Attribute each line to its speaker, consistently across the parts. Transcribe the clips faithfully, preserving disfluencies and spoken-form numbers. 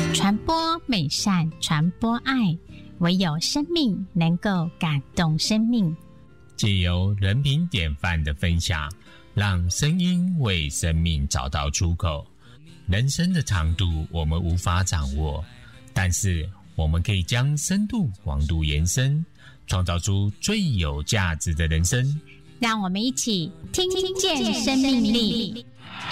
Speaker 1: 传播美善，传播爱，唯有生命能够感动生命。
Speaker 2: 藉由人品典范的分享，让声音为生命找到出口。人生的长度我们无法掌握，但是我们可以将深度广度延伸，创造出最有价值的人生。
Speaker 1: 让我们一起听听见生命力。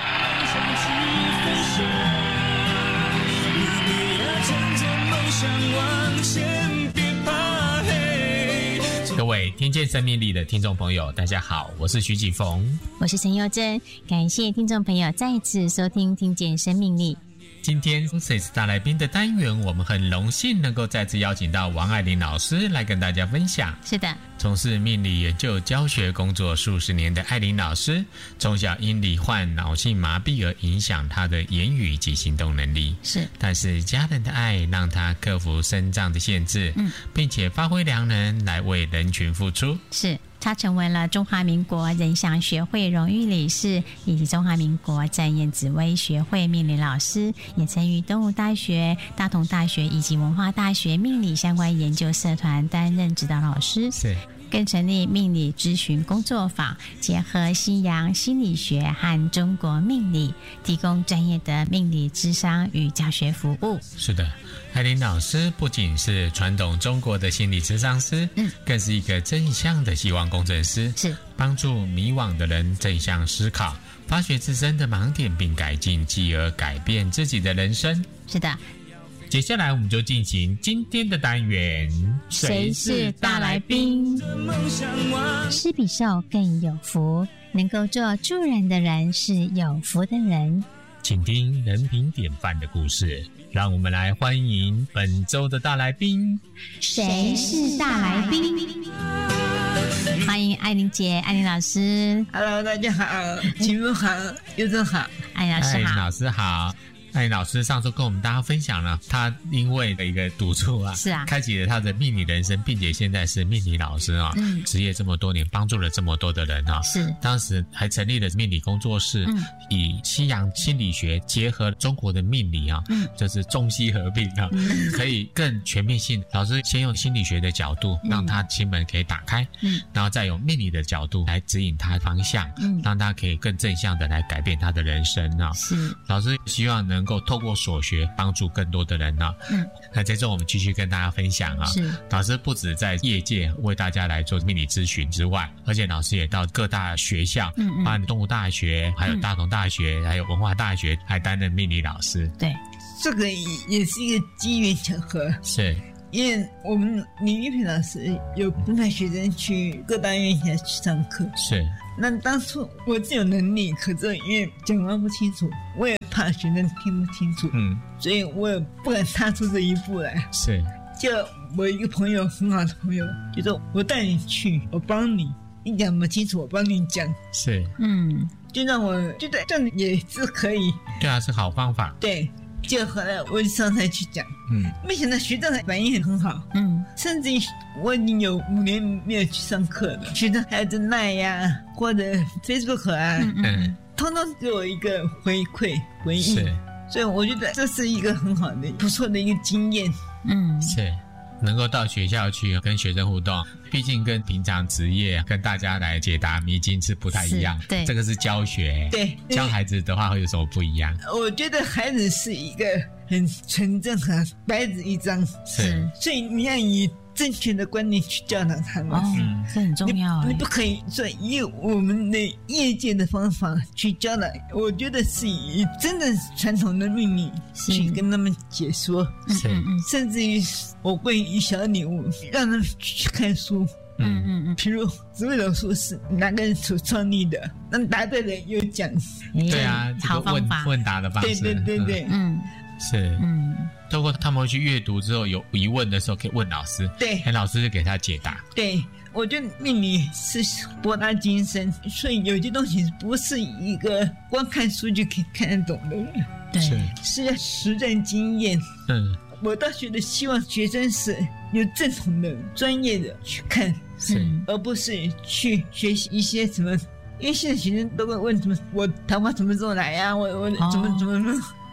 Speaker 2: 各位听见生命力的听众朋友，大家好，我是徐启逢，
Speaker 1: 我是陈佑珍，感谢听众朋友再次收听听见生命力。
Speaker 2: 今天谁是大来宾的单元，我们很荣幸能够再次邀请到王爱玲老师来跟大家分享。
Speaker 1: 是的，
Speaker 2: 从事命理研究教学工作数十年的爱玲老师，从小因罹患脑性麻痹而影响她的言语及行动能力，
Speaker 1: 是，
Speaker 2: 但是家人的爱让她克服身障的限制，嗯，并且发挥良能来为人群付出。
Speaker 1: 是，他成为了中华民国人享学会荣誉理事，以及中华民国正燕紫薇学会命理老师，也曾于东吴大学、大同大学以及文化大学命理相关研究社团担任指导老师。
Speaker 2: 是，
Speaker 1: 更成立命理咨询工作坊，结合西洋心理学和中国命理，提供专业的命理咨商与教学服务。
Speaker 2: 是的，爱玲老师不仅是传统中国的心理咨商师，嗯，更是一个正向的希望工程师，
Speaker 1: 是
Speaker 2: 帮助迷惘的人正向思考，发掘自身的盲点并改进，继而改变自己的人生。
Speaker 1: 是的，
Speaker 2: 接下来我们就进行今天的单元，
Speaker 1: 谁是大来宾？施比受更有福，能够做助人的人是有福的人。
Speaker 2: 请听人品典范的故事，让我们来欢迎本周的大来宾。
Speaker 1: 谁是大来宾？欢迎爱玲姐、爱玲老师。
Speaker 3: Hello， 大家好，请问好，佑珍好，
Speaker 1: 爱玲老师好。
Speaker 2: 爱玲老师好。爱玲老师上周跟我们大家分享了他因为的一个赌注啊，
Speaker 1: 是啊，
Speaker 2: 开启了他的命理人生，并且现在是命理老师啊，嗯，职业这么多年，帮助了这么多的人啊，
Speaker 1: 是，
Speaker 2: 当时还成立了命理工作室，嗯，以西洋心理学结合中国的命理啊，嗯，就是中西合并啊，嗯，可以更全面性。老师先用心理学的角度，嗯，让他心门可以打开，嗯，然后再用命理的角度来指引他方向，嗯，让他可以更正向的来改变他的人生啊。
Speaker 1: 是，
Speaker 2: 老师希望能够透过所学帮助更多的人呢、啊。嗯，那这周我们继续跟大家分享啊。
Speaker 1: 是，
Speaker 2: 老师不止在业界为大家来做命理咨询之外，而且老师也到各大学校，嗯嗯，包含东吴大学、还有大同大学、嗯、还有文化大学，还担任命理老师。
Speaker 1: 对，
Speaker 3: 这个也是一个机缘巧合。
Speaker 2: 是。
Speaker 3: 因为我们李玉萍老师有安排学生去各大院校去上课，
Speaker 2: 是。
Speaker 3: 那当初我自有能力，可是因为讲话不清楚，我也怕学生听不清楚，嗯，所以我也不敢踏出这一步来。
Speaker 2: 是。
Speaker 3: 就我一个朋友，很好的朋友，就说我带你去，我帮你，你讲不清楚，我帮你讲。
Speaker 2: 是。
Speaker 3: 嗯，就让我觉得这样也是可以。
Speaker 2: 对啊，是好方法。
Speaker 3: 对。就后来我上台去讲，嗯，没想到学生的反应很好，嗯，甚至我已经有五年没有去上课了，学生还在赖呀或者 Facebook 啊，嗯嗯，通通给我一个回馈回应，是，所以我觉得这是一个很好的不错的一个经验，
Speaker 2: 嗯，是。能够到学校去跟学生互动，毕竟跟平常职业跟大家来解答迷津是不太一样。
Speaker 1: 对，
Speaker 2: 这个是教学。
Speaker 3: 对，
Speaker 2: 教孩子的话会有什么不一样？
Speaker 3: 我觉得孩子是一个很纯正和白纸一张，
Speaker 2: 是，
Speaker 3: 所以你要以正确的观念去教导他们，
Speaker 1: 哦，这很重要。
Speaker 3: 你, 你不可以说以我们的业界的方法去教导，我觉得是以真的传统的命理去跟他们解说，
Speaker 2: 是，
Speaker 3: 甚至于我会以小礼物让他们去看书。嗯嗯嗯，譬如紫微斗数是哪个人所创立的，那答对了有奖。
Speaker 2: 对啊，
Speaker 1: 好方法，
Speaker 2: 问答的方式。
Speaker 3: 对对对对，
Speaker 1: 嗯，
Speaker 2: 是，嗯。透过他们去阅读之后，有疑问的时候可以问老师，
Speaker 3: 对，
Speaker 2: 老师就给他解答。
Speaker 3: 对，我觉得命理是博大精深，所以有些东西不是一个光看书就可以看得懂的。
Speaker 1: 对，
Speaker 3: 是是要实战经验。嗯，我倒觉得希望学生是有正统的、专业的去看，
Speaker 2: 是，
Speaker 3: 而不是去学习一些什么。因为现在学生都会问什么，我桃花什么时候来呀、啊？我我怎么怎么怎么。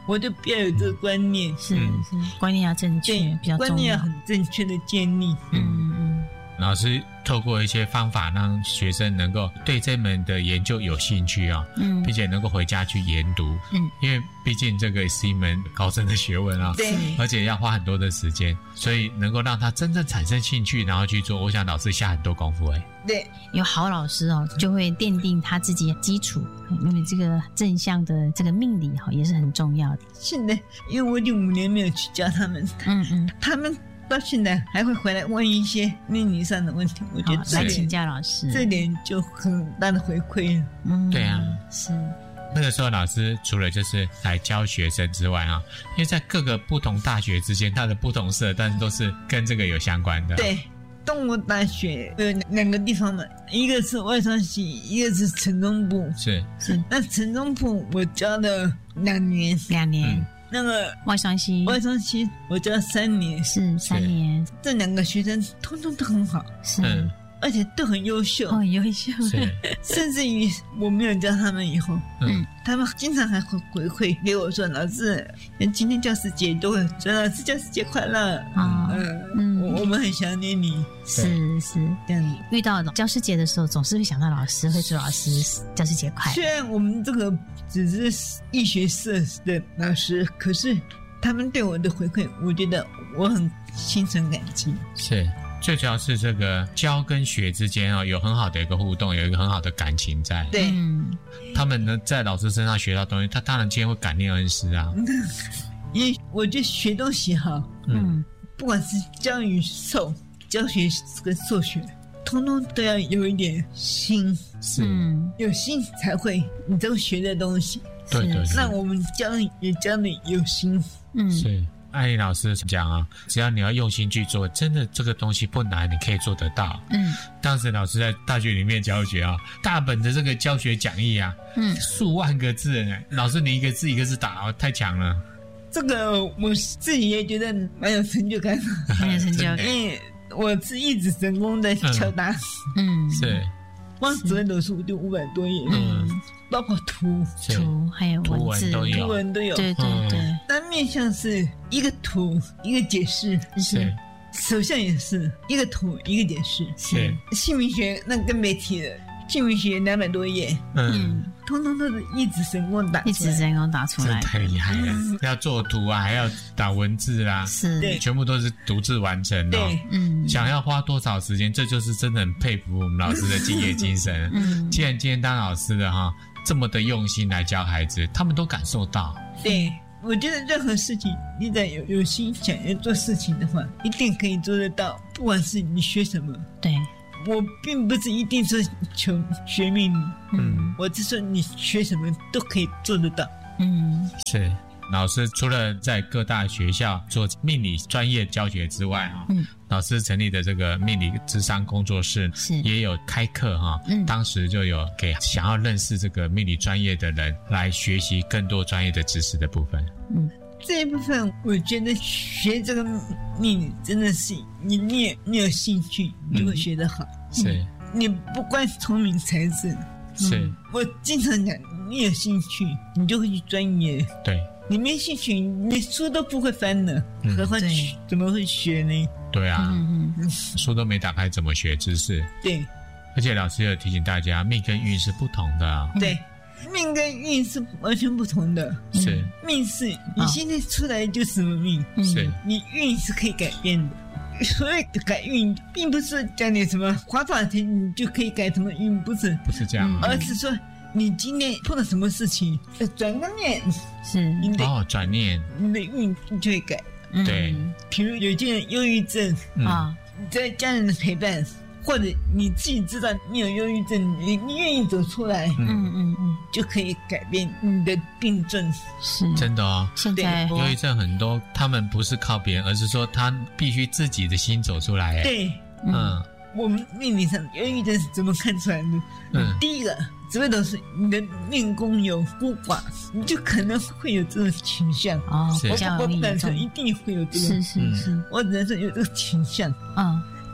Speaker 3: 我就不要有这个观念，
Speaker 1: 是是，观念要正确，比较重要，
Speaker 3: 观念要很正确的建立。
Speaker 1: 嗯嗯，
Speaker 2: 老师透过一些方法让学生能够对这门的研究有兴趣啊、哦，嗯，并且能够回家去研读，嗯，因为毕竟这个是一门高深的学问啊、哦，
Speaker 3: 对，
Speaker 2: 而且要花很多的时间，所以能够让他真正产生兴趣，然后去做，我想老师下很多功夫哎。
Speaker 3: 对，
Speaker 1: 有好老师哦，就会奠定他自己的基础，因为这个正向的这个命理哈也是很重要的。
Speaker 3: 现在因为我已经五年没有去教他们，嗯嗯，他们到现在还会回来问一些命理上的问题，我觉得
Speaker 1: 来请教老师，
Speaker 3: 这点就很大的回馈了。
Speaker 2: 嗯，对啊，
Speaker 1: 是。
Speaker 2: 那个时候老师除了就是来教学生之外啊，因为在各个不同大学之间，它的不同社，但是都是跟这个有相关的。
Speaker 3: 对。动物大学有两个地方嘛，一个是外双溪，一个是城中部。
Speaker 2: 是
Speaker 1: 是，
Speaker 3: 那城中部我教了两年，
Speaker 1: 两年。嗯、
Speaker 3: 那个
Speaker 1: 外双溪，
Speaker 3: 外双溪我教了三年，
Speaker 1: 是三年。
Speaker 3: 这两个学生通通都很好，
Speaker 1: 是。
Speaker 3: 嗯，而且都很优秀，
Speaker 1: 哦，很优秀，
Speaker 3: 甚至于我没有教他们以后，嗯，他们经常还会回馈给我说：“老师，今天教师节都会说老师教师节快乐啊，嗯，我我们很想念你。”
Speaker 1: 是是，这样遇到教师节的时候，总是会想到老师，会祝老师教师节快乐。
Speaker 3: 虽然我们这个只是医学社的老师，可是他们对我的回馈，我觉得我很心存感激。
Speaker 2: 是。最主要是这个教跟学之间哦，有很好的一个互动，有一个很好的感情在。
Speaker 3: 对，
Speaker 2: 他们呢在老师身上学到东西，他当然今天会感念恩师啊。
Speaker 3: 因为我觉得学东西哈，嗯，不管是教与授、教学跟授学，通通都要有一点心，
Speaker 2: 是，
Speaker 3: 有心才会你都学的东西。
Speaker 2: 对对对。
Speaker 3: 那我们教也教的有心，
Speaker 2: 嗯，是。艾琳老师讲啊，只要你要用心去做，真的这个东西不难，你可以做得到。嗯，当时老师在大学里面教学啊，大本的这个教学讲义啊，嗯，数万个字呢，老师你一个字一个字打，太强了。
Speaker 3: 这个我自己也觉得蛮有成就感的，
Speaker 1: 蛮有成就感。
Speaker 3: 因为我是一直成功的敲打，
Speaker 2: 嗯，是。
Speaker 3: 光紫微斗数就五百多页，嗯，包括图、
Speaker 1: 图还有文字、
Speaker 2: 图文都有，
Speaker 3: 图文都有，
Speaker 1: 对对对。
Speaker 3: 单面像是一个图一个解释，
Speaker 2: 是。
Speaker 3: 手相也是一个图一个解释，
Speaker 2: 是。
Speaker 3: 姓名学那更别提了，姓名学两百多页，嗯，通通都是一指神功打出来，
Speaker 1: 一指神功打出来，
Speaker 2: 太厉害了！要做图啊，还要打文字啦，
Speaker 1: 是，
Speaker 3: 对，
Speaker 2: 全部都是独自完成哦。
Speaker 3: 对，
Speaker 2: 嗯，想要花多少时间，这就是真的很佩服我们老师的敬业精神。嗯，既然今天当老师的哈，这么的用心来教孩子，他们都感受到。
Speaker 3: 对。我觉得任何事情，你在有有心想要做事情的话，一定可以做得到。不管是你学什么，
Speaker 1: 对，
Speaker 3: 我并不是一定说求学命理，嗯，我是说你学什么都可以做得到。
Speaker 2: 嗯，是。老师除了在各大学校做命理专业教学之外啊，嗯，老师成立的这个命理諮商工作室是也有开课哈，嗯，当时就有给想要认识这个命理专业的人来学习更多专业的知识的部分。
Speaker 3: 嗯，这一部分我觉得学这个命理真的是你你有你有兴趣你就会学得好，
Speaker 2: 嗯，是，
Speaker 3: 你不管聪明才智，
Speaker 2: 是，
Speaker 3: 嗯，我经常讲你有兴趣你就会去钻研，
Speaker 2: 对。
Speaker 3: 你没兴趣，你书都不会翻的，嗯，何况怎么会学呢？
Speaker 2: 对啊，嗯嗯，书都没打开，怎么学知识？
Speaker 3: 对，
Speaker 2: 而且老师有提醒大家，命跟运是不同的，啊。
Speaker 3: 对，命跟运是完全不同的。
Speaker 2: 是，
Speaker 3: 命是你现在出来就是什么命，
Speaker 2: 是，
Speaker 3: 你运是可以改变的。所谓的改运，并不是讲你什么花多少钱你就可以改什么运，不是，
Speaker 2: 不是这样，
Speaker 3: 而是说。你今天碰到什么事情，转个念，
Speaker 1: 是
Speaker 3: 你的
Speaker 2: 哦，转念，
Speaker 3: 你的运就会改。
Speaker 2: 对，
Speaker 3: 比如有些人忧郁症啊，嗯，在家人的陪伴，或者你自己知道你有忧郁症，你你愿意走出来，嗯嗯嗯，就可以改变你的病症。
Speaker 1: 是
Speaker 2: 真的哦，
Speaker 1: 现在
Speaker 2: 忧郁症很多，他们不是靠别人，而是说他必须自己的心走出来。
Speaker 3: 对，嗯。我们命理上忧郁症是怎么看出来的？嗯，第一个，紫微斗数你的命宫有孤寡，你就可能会有这种倾向。
Speaker 1: 哦，
Speaker 3: 我我不敢说一定会有这种，
Speaker 1: 是是是，
Speaker 3: 我只能说有这个倾向。
Speaker 1: 嗯，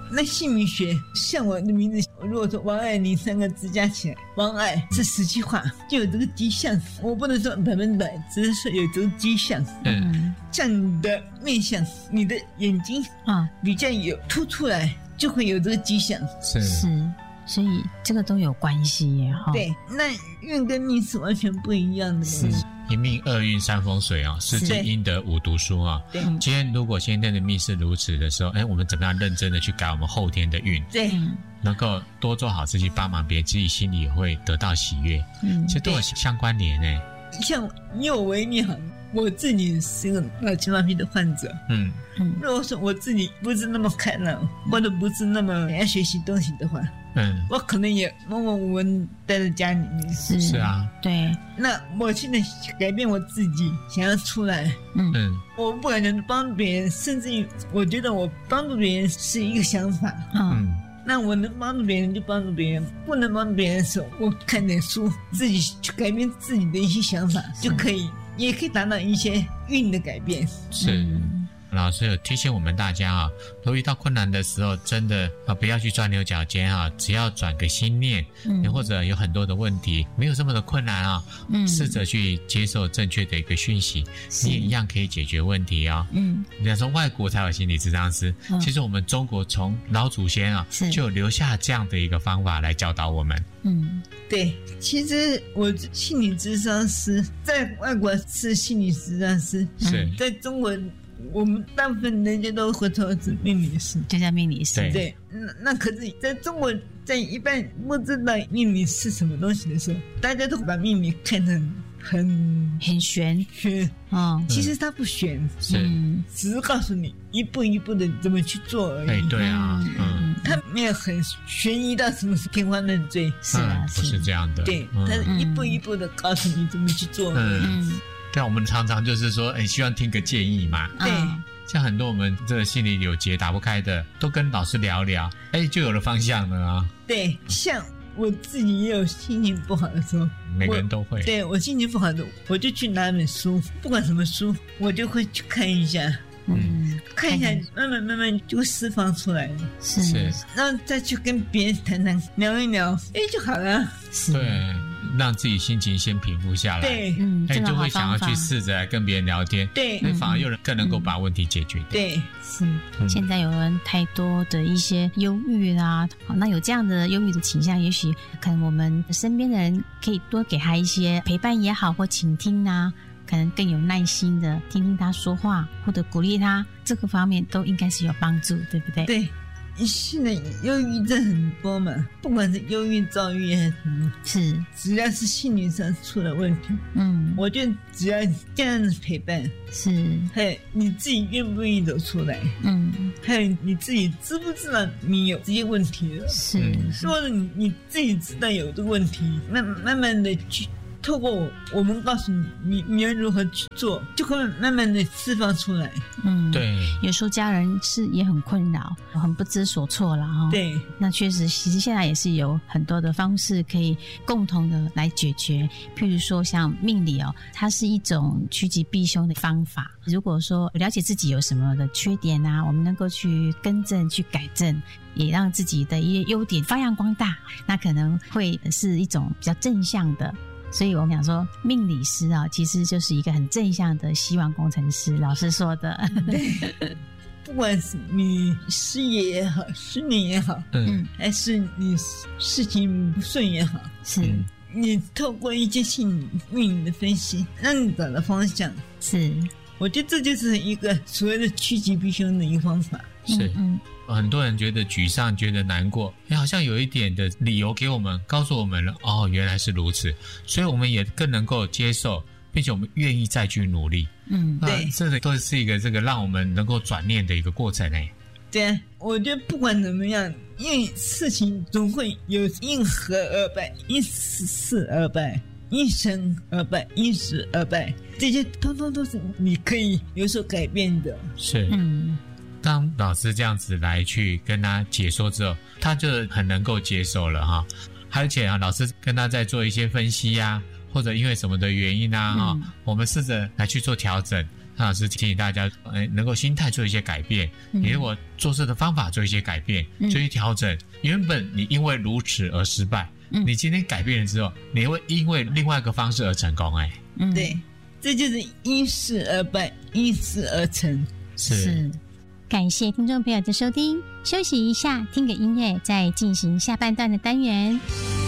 Speaker 3: 那姓名学像我的名字，如果说王爱玲三个字加起来，王爱是实际化，就有这个迹象。我不能说百分之百，只是说有这个迹象。
Speaker 2: 嗯，
Speaker 3: 像你的面相，你的眼睛啊比较有凸出来，就会有这个迹象。
Speaker 2: 是
Speaker 1: 是，所以这个都有关系耶哈。
Speaker 3: 对，那运跟命是完全不一样的东西。
Speaker 2: 一命二运三风水啊，世纪阴德五读书啊。
Speaker 3: 对，
Speaker 2: 今天如果先天的命是如此的时候，哎，我们怎么样认真的去改我们后天的运？
Speaker 3: 对，
Speaker 2: 能够多做好事情，帮忙别人，自己心里也会得到喜悦。嗯，其实都有相关联诶。
Speaker 3: 像以我为例哈，我自己是一个脑青毛病的患者。嗯嗯，如果说我自己不是那么开朗，或者不是那么爱学习东西的话，嗯，我可能也默默无闻待在家里面。
Speaker 1: 是
Speaker 2: 是啊，
Speaker 1: 对。
Speaker 3: 那我现在改变我自己，想要出来，嗯嗯，我不可能帮助别人，甚至于我觉得我帮助别人是一个想法，嗯。那我能帮助别人就帮助别人，不能帮助别人的时候，我看点书，自己去改变自己的一些想法就可以，也可以达到一些运的改变。
Speaker 2: 是。嗯，老师有提醒我们大家啊，都遇到困难的时候，真的啊不要去钻牛角尖啊，只要转个心念，嗯，或者有很多的问题没有这么的困难啊，嗯，试着去接受正确的一个讯息，你也一样可以解决问题啊。嗯，人家说外国才有心理咨商师，嗯，其实我们中国从老祖先啊就留下这样的一个方法来教导我们。
Speaker 3: 嗯，对，其实我心理咨商师在外国是心理咨商师，
Speaker 2: 是
Speaker 3: 在中国。我们大部分人家都会说是命理师，
Speaker 1: 就叫命理师。
Speaker 3: 对，对，那那可是在中国，在一般不知道命理是什么东西的时候，大家都把命理看成很
Speaker 1: 很玄
Speaker 3: 玄啊，其实它不玄，
Speaker 2: 是、嗯、
Speaker 3: 只是告诉你一步一步的怎么去做而已。
Speaker 2: 哎，对啊，嗯，
Speaker 3: 它没有很悬疑到什么天花乱坠，
Speaker 1: 是啊，
Speaker 2: 不是这样的。
Speaker 3: 对，它是一步一步的告诉你怎么去做而已。嗯。
Speaker 2: 对，我们常常就是说，哎，希望听个建议嘛。
Speaker 3: 对，
Speaker 2: 像很多我们这个心里有结打不开的，都跟老师聊聊，哎，就有了方向了啊。
Speaker 3: 对，像我自己也有心情不好的时候，
Speaker 2: 每个人都会。
Speaker 3: 对，我心情不好的，我就去拿本书，不管什么书，我就会去看一下。嗯，看一下，慢慢慢慢就会释放出来了。
Speaker 1: 是，
Speaker 3: 然后再去跟别人谈谈，聊一聊，哎，就好了。
Speaker 2: 对。让自己心情先平复下来，
Speaker 3: 对，
Speaker 1: 嗯，
Speaker 2: 哎，就会想要去试着跟别人聊天，
Speaker 3: 对，
Speaker 2: 那反而又更能够把问题解决掉。
Speaker 3: 对，
Speaker 1: 是。现在有人太多的一些忧郁啦，好，那有这样的忧郁的倾向，也许可能我们身边的人可以多给他一些陪伴也好，或倾听啊，可能更有耐心的听听他说话，或者鼓励他，这个方面都应该是有帮助，对不对？
Speaker 3: 对。现在忧郁症很多嘛，不管是忧郁、躁郁还是什么，
Speaker 1: 是
Speaker 3: 只要是心理上出了问题，嗯，我觉得只要这样的陪伴，
Speaker 1: 是，
Speaker 3: 还有你自己愿不愿意走出来，嗯，还有你自己知不知道你有这些问题了，
Speaker 1: 是，
Speaker 3: 或者你你自己知道有这个问题，慢慢慢的去。透过我们告诉你，你你要如何去做，就会慢慢的释放出来。
Speaker 1: 嗯，
Speaker 2: 对。有
Speaker 1: 时候家人是也很困扰，很不知所措了哈。
Speaker 3: 对。
Speaker 1: 那确实，其实现在也是有很多的方式可以共同的来解决。譬如说像命理哦，它是一种趋吉避凶的方法。如果说了解自己有什么的缺点啊，我们能够去更正、去改正，也让自己的一些优点发扬光大，那可能会是一种比较正向的。所以我们讲说命理师啊，其实就是一个很正向的希望工程师，老师说的。
Speaker 3: 对，不管是你事业也好，事业也好，嗯，还是你事情不顺也好，
Speaker 1: 是、
Speaker 3: 嗯、你透过一些心理命理的分析，让你找到方向。
Speaker 1: 是，
Speaker 3: 我觉得这就是一个所谓的趋吉避凶的一个方法。
Speaker 2: 是，嗯。很多人觉得沮丧，觉得难过，哎，好像有一点的理由给我们，告诉我们了，哦，原来是如此，所以我们也更能够接受，并且我们愿意再去努力。
Speaker 3: 嗯，对，
Speaker 2: 这个都是一个这个让我们能够转念的一个过程哎。
Speaker 3: 对啊，我觉得不管怎么样，因为事情总会有因合而败，因事而败，因生而败，因死而败，这些通通都是你可以有所改变的。
Speaker 2: 是，嗯。当老师这样子来去跟他解说之后，他就很能够接受了哈。而且啊，老师跟他在做一些分析呀、啊，或者因为什么的原因啊，哈、嗯，我们试着来去做调整， 潘老师提醒大家，呃，能够心态做一些改变，嗯、你如果做事的方法做一些改变，做一些调整，原本你因为如此而失败，嗯、你今天改变了之后，你会因为另外一个方式而成功。哎，
Speaker 3: 嗯，对，这就是因事而败，因事而成。
Speaker 2: 是。
Speaker 1: 是感谢听众朋友的收听，休息一下，听个音乐，再进行下半段的单元。